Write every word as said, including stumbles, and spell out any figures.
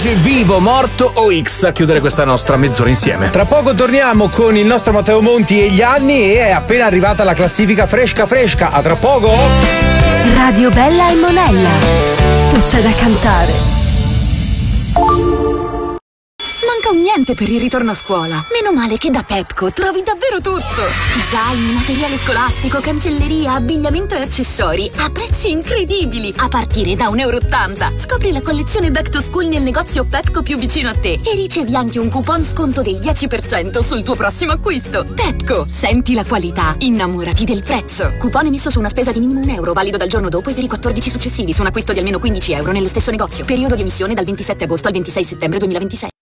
oggi vivo, morto o X a chiudere questa nostra mezz'ora insieme. Tra poco torniamo con il nostro Matteo Monti e gli anni e è appena arrivata la classifica fresca fresca. A tra poco. Radio Bella e Monella, tutta da cantare. Manca un niente per il ritorno a scuola. Meno male che da Pepco trovi davvero tutto. Zaini, materiale scolastico, cancelleria, abbigliamento e accessori a prezzi incredibili, a partire da un euro e ottanta. Scopri la collezione Back to School nel negozio Pepco più vicino a te e ricevi anche un coupon sconto del dieci per cento sul tuo prossimo acquisto. Pepco, senti la qualità, innamorati del prezzo. Coupon emesso su una spesa di minimo un euro, valido dal giorno dopo e per i quattordici successivi su un acquisto di almeno quindici euro nello stesso negozio. Periodo di emissione dal ventisette agosto al ventisei settembre duemilaventisei.